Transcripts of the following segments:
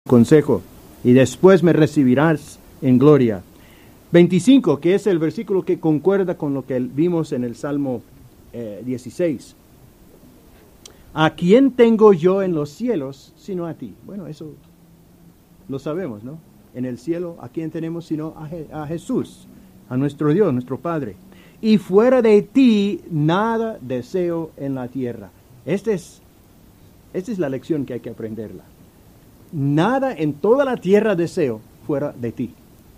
consejo, y después me recibirás en gloria. 25, que es el versículo que concuerda con lo que vimos en el Salmo 16. ¿A quién tengo yo en los cielos sino a ti? Bueno, eso lo sabemos, ¿no? En el cielo, ¿a quién tenemos sino a Jesús, a nuestro Dios, nuestro Padre? Y fuera de ti, nada deseo en la tierra. Esta es la lección que hay que aprenderla. Nada en toda la tierra deseo fuera de ti.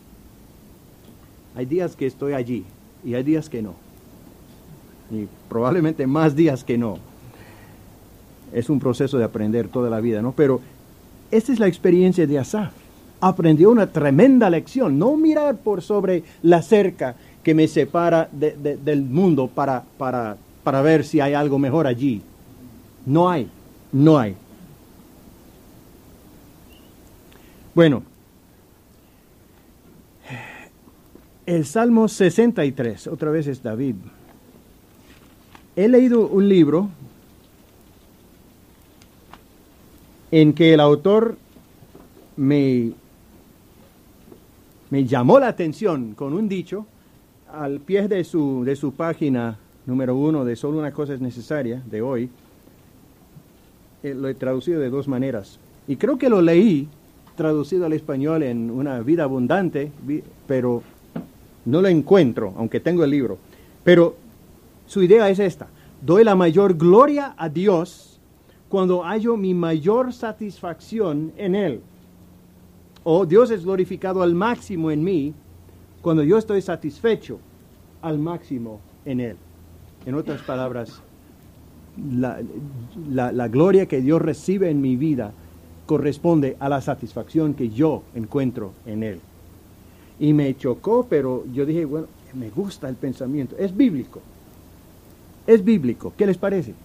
Hay días que estoy allí y hay días que no. Y probablemente más días que no. Es un proceso de aprender toda la vida, ¿no? Pero esta es la experiencia de Asaf. Aprendió una tremenda lección. No mirar por sobre la cerca que me separa del mundo para ver si hay algo mejor allí. No hay. Bueno, el Salmo 63, otra vez es David. He leído un libro en que el autor me llamó la atención con un dicho al pie de su página número 1 de Solo una cosa es necesaria, de hoy. Lo he traducido de dos maneras. Y creo que lo leí traducido al español en Una vida abundante, pero no lo encuentro, aunque tengo el libro. Pero su idea es esta: doy la mayor gloria a Dios cuando hallo mi mayor satisfacción en Él. O Dios es glorificado al máximo en mí cuando yo estoy satisfecho al máximo en Él. En otras palabras, la gloria que Dios recibe en mi vida corresponde a la satisfacción que yo encuentro en Él. Y me chocó, pero yo dije, bueno, me gusta el pensamiento. Es bíblico. ¿Qué les parece?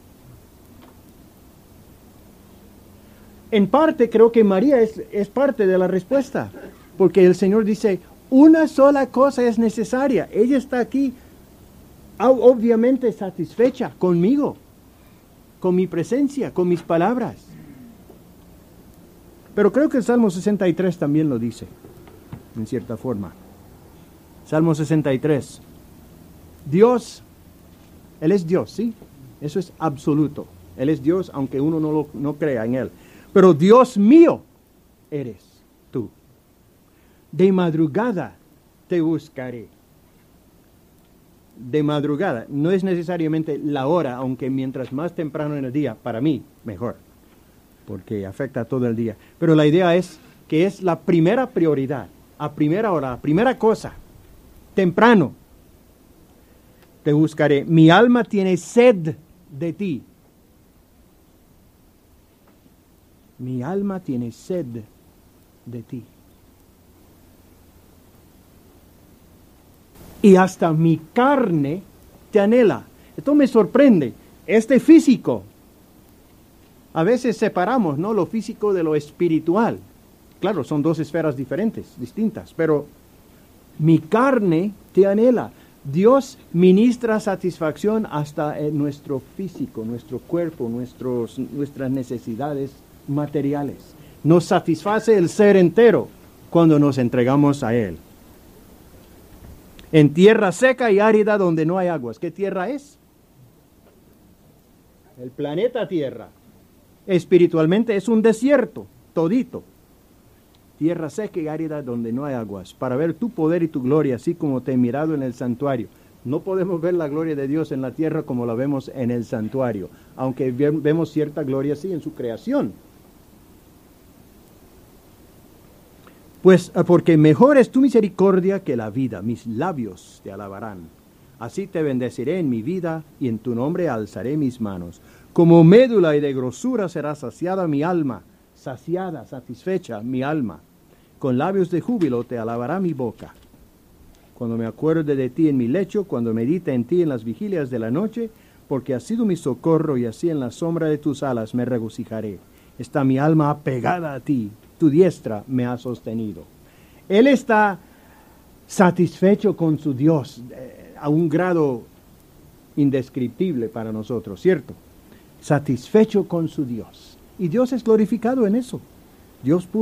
En parte creo que María es parte de la respuesta, porque el Señor dice, una sola cosa es necesaria. Ella está aquí obviamente satisfecha conmigo, con mi presencia, con mis palabras. Pero creo que el Salmo 63 también lo dice, en cierta forma. Salmo 63. Dios, Él es Dios, ¿sí? Eso es absoluto. Él es Dios, aunque uno no crea en Él. Pero Dios mío eres tú. De madrugada te buscaré. De madrugada. No es necesariamente la hora, aunque mientras más temprano en el día, para mí, mejor, porque afecta a todo el día. Pero la idea es que es la primera prioridad, a primera hora, a primera cosa, temprano. Te buscaré. Mi alma tiene sed de ti. Mi alma tiene sed de ti. Y hasta mi carne te anhela. Esto me sorprende. Este físico. A veces separamos, ¿no?, lo físico de lo espiritual. Claro, son dos esferas diferentes, distintas. Pero mi carne te anhela. Dios ministra satisfacción hasta en nuestro físico, nuestro cuerpo, nuestras necesidades materiales. Nos satisface el ser entero cuando nos entregamos a Él. En tierra seca y árida donde no hay aguas. ¿Qué tierra es? El planeta Tierra. Espiritualmente es un desierto, todito. Tierra seca y árida donde no hay aguas, para ver tu poder y tu gloria, así como te he mirado en el santuario. No podemos ver la gloria de Dios en la tierra como la vemos en el santuario, aunque vemos cierta gloria sí en su creación. Pues porque mejor es tu misericordia que la vida, mis labios te alabarán. Así te bendeciré en mi vida y en tu nombre alzaré mis manos. Como médula y de grosura será saciada mi alma, saciada, satisfecha mi alma. Con labios de júbilo te alabará mi boca. Cuando me acuerde de ti en mi lecho, cuando medite en ti en las vigilias de la noche, porque has sido mi socorro y así en la sombra de tus alas me regocijaré. Está mi alma apegada a ti, tu diestra me ha sostenido. Él está satisfecho con su Dios a un grado indescriptible para nosotros, ¿cierto? Satisfecho con su Dios. Y Dios es glorificado en eso. Dios